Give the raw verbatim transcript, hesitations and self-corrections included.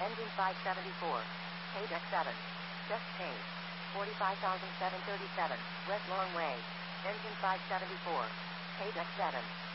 Engine five seventy-four. Pay deck seven. Just paid. forty-five thousand seven hundred thirty-seven. West Long Way. Engine five seventy-four. Pay deck seven.